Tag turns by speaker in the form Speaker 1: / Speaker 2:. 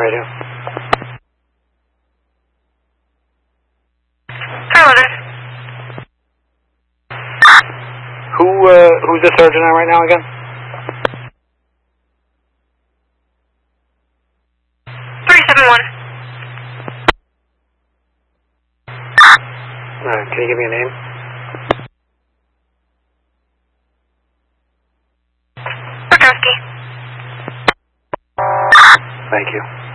Speaker 1: radio. Who's the surgeon on right now again?
Speaker 2: 371.
Speaker 1: Can you give me a name?
Speaker 2: Bukowski.
Speaker 1: Thank you.